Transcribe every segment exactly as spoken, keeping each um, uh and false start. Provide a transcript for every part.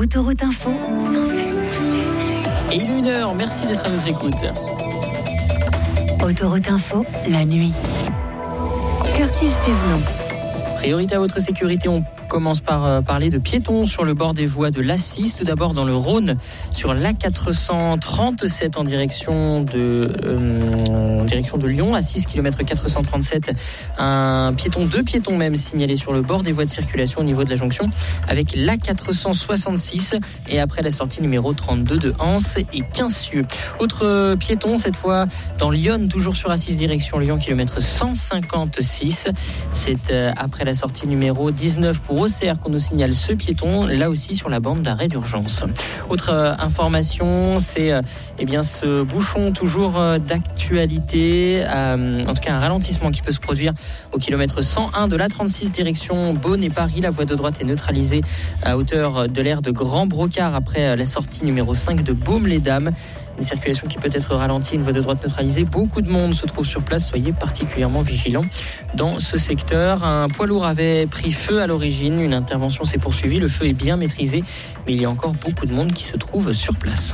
Autoroute Info, cent sept Et il est une heure, merci d'être à notre écoute. Autoroute Info, la nuit. Curtis Thévenot. Priorité à votre sécurité, on commence par euh, parler de piétons sur le bord des voies de l'A six. Tout d'abord dans le Rhône, sur l'A quatre cent trente-sept en direction de, euh, en direction de Lyon, à six kilomètres quatre cent trente-sept. Un piéton, deux piétons même signalés sur le bord des voies de circulation au niveau de la jonction avec l'A quatre cent soixante-six et après la sortie numéro trente-deux de Anse et Quincieux. Autre piéton, cette fois dans Lyon, toujours sur A six direction Lyon, kilomètre cent cinquante-six. C'est euh, après la sortie numéro dix-neuf pour O C R qu'on nous signale ce piéton, là aussi sur la bande d'arrêt d'urgence. Autre euh, information, c'est euh, eh bien ce bouchon toujours euh, d'actualité, euh, en tout cas un ralentissement qui peut se produire au kilomètre cent un de l'A trente-six direction Beaune et Paris. La voie de droite est neutralisée à hauteur de l'aire de Grand Brocard après la sortie numéro cinq de Baume-les-Dames. Une circulation qui peut être ralentie, une voie de droite neutralisée. Beaucoup de monde se trouve sur place, soyez particulièrement vigilants dans ce secteur. Un poids lourd avait pris feu à l'origine, une intervention s'est poursuivie, le feu est bien maîtrisé, mais il y a encore beaucoup de monde qui se trouve sur place.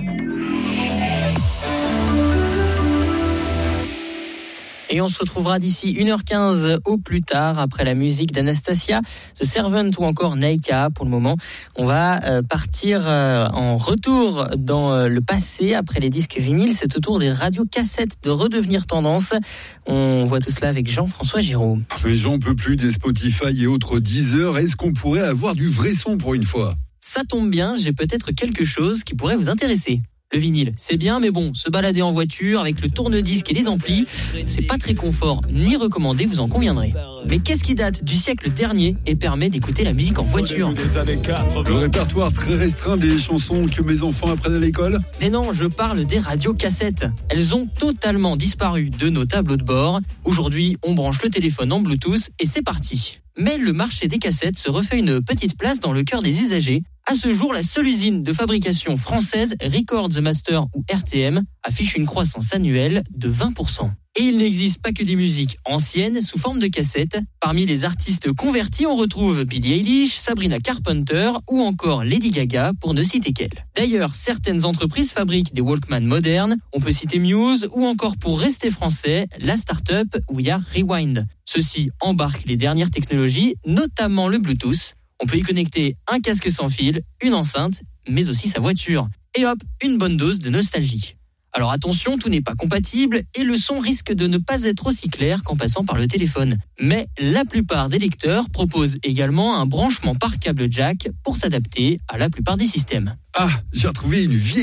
Et on se retrouvera d'ici une heure quinze au plus tard, après la musique d'Anastasia, The Servant ou encore Naika. Pour le moment, on va euh, partir euh, en retour dans euh, le passé, après les disques vinyles. C'est au tour des radiocassettes de redevenir tendance. On voit tout cela avec Jean-François Giraud. Mais j'en peux plus des Spotify et autres Deezer. Est-ce qu'on pourrait avoir du vrai son pour une fois ? Ça tombe bien, j'ai peut-être quelque chose qui pourrait vous intéresser. Le vinyle, c'est bien, mais bon, se balader en voiture avec le tourne-disque et les amplis, c'est pas très confort ni recommandé, vous en conviendrez. Mais qu'est-ce qui date du siècle dernier et permet d'écouter la musique en voiture ? Le répertoire très restreint des chansons que mes enfants apprennent à l'école ? Mais non, je parle des radiocassettes. Elles ont totalement disparu de nos tableaux de bord. Aujourd'hui, on branche le téléphone en Bluetooth et c'est parti. Mais le marché des cassettes se refait une petite place dans le cœur des usagers. À ce jour, la seule usine de fabrication française, Records Master ou R T M, affiche une croissance annuelle de vingt pour cent. Et il n'existe pas que des musiques anciennes sous forme de cassettes. Parmi les artistes convertis, on retrouve Billie Eilish, Sabrina Carpenter ou encore Lady Gaga, pour ne citer qu'elle. D'ailleurs, certaines entreprises fabriquent des Walkman modernes. On peut citer Muse ou encore, pour rester français, la start-up We Are Rewind. Ceux-ci embarquent les dernières technologies, notamment le Bluetooth. On peut y connecter un casque sans fil, une enceinte, mais aussi sa voiture. Et hop, une bonne dose de nostalgie. Alors attention, tout n'est pas compatible et le son risque de ne pas être aussi clair qu'en passant par le téléphone. Mais la plupart des lecteurs proposent également un branchement par câble jack pour s'adapter à la plupart des systèmes. Ah, j'ai retrouvé une vieille